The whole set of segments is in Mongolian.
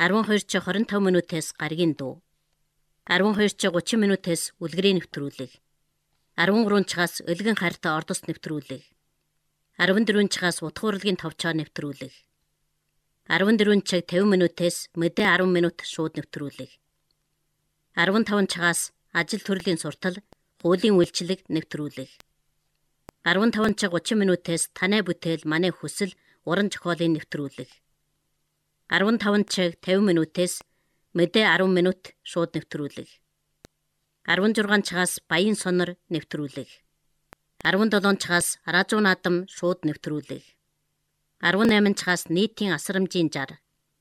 12:25 минутаас гаригийн дуу. 12:30 минутаас үлгэрийн нэвтрүүлэг. 13-чаас өлгөн хайртай ордос нэвтрүүлэг. 14-чаас утга урлагийн товчоо нэвтрүүлэг. 14:50 минутаас мэдээ 10 минут шууд нэвтрүүлэг. 15-чаас ажил төрлийн суртал, хуулийн үйлчлэг нэвтрүүлэг. 15:30 минутаас танай бүтээл манай хүсэл, уран зохиолын нэвтрүүлэг. 15:50 минутаас мэдээ 10 минут шууд нэвтрүүлэг. 16-чаас баян сонор нэвтрүүлэг. 17-чаас радио наадам шууд нэвтрүүлэг. 18-чаас нийтийн асрамжийн жар.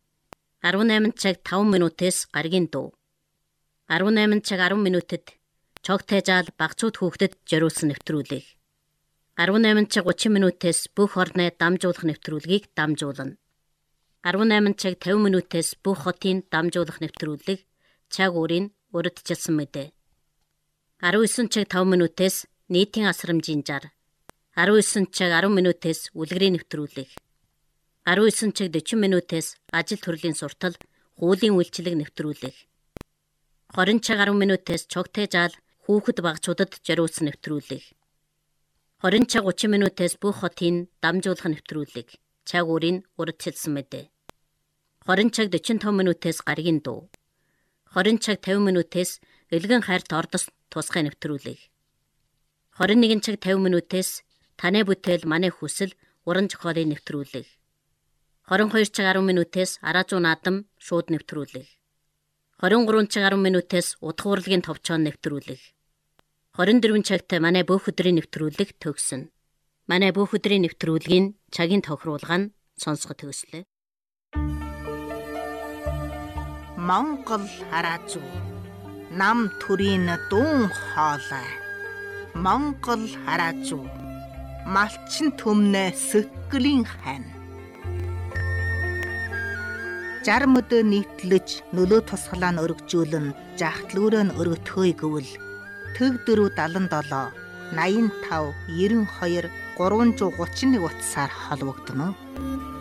18:05 минутаас гаригийн дуу. 18:10 минутад чогтой жаал багцууд хүүхдэд зориулсан нэвтрүүлэг. 18:30 минутаас бүх орны дамжуулах нэвтрүүлгийг дамжуулна. 18:50 минутаас бүх хотын дамжуулах нэвтрүүлэг, цаг уурын урьдчилсан мэдээ. 19:05 минутаас нийтийн асрамжийн жар. 19:10 минутаас үлгэрийн нэвтрүүлэг. 19:40 минутаас ажил төрлийн суртал, хуулийн үйлчлэг нэвтрүүлэг. 20:10 минутаас чогтой жаал хүүхэд багцуудад зориулсан нэвтрүүлэг. 20:30 минутаас бүх хотын дамжуулах нэвтрүүлэг, цаг уурын урьдчилсан мэдээ. 20:45 минутаас гаригийн дуу. 20:50 минутаас өлгөн хайрт ордос тусгай нэвтрүүлэг. 21:50 минутаас танай бүтээл манай хүсэл, уран зохиолын нэвтрүүлэг. 22:10 минутаас радио наадам шууд нэвтрүүлэг. 23:10 минутаас утга урлагийн товчоо нэвтрүүлэг. 24 цагт манай бүх өдрийн нэвтрүүлэг төгснө. Манай бүх өдрийн нэвтрүүлгийн цагийн тохируулга нь сонсгох төгслөө. Монгол хараазуу нам төрийн дуун хоолой. Монгол хараазуу малчин төмнө сөклийн хань. 60 мөдө нийтлэж нөлөө тусгалаа нь өргөжүүлэн жахтлуураа нь өргөтхөөй гэвэл төг 477 85 92 331 утсаар холбогдно.